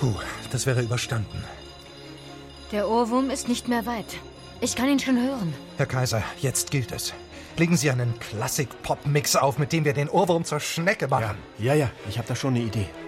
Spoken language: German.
Puh, das wäre überstanden. Der Ohrwurm ist nicht mehr weit. Ich kann ihn schon hören. Herr Kaiser, jetzt gilt es. Legen Sie einen Klassik-Pop-Mix auf, mit dem wir den Ohrwurm zur Schnecke machen. Ja, ich habe da schon eine Idee.